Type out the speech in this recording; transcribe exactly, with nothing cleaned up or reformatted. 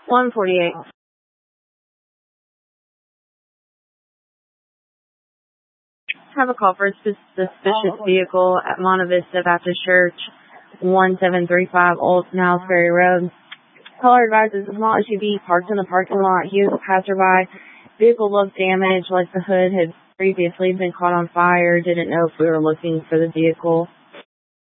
one forty-eight. Have a call for a suspicious vehicle at Monte Vista Baptist Church, one seven three five Old Niles Ferry Road. Caller advises a small S U V parked in the parking lot. He was a passerby. Vehicle looked damaged, like the hood had previously been caught on fire. Didn't know if we were looking for the vehicle.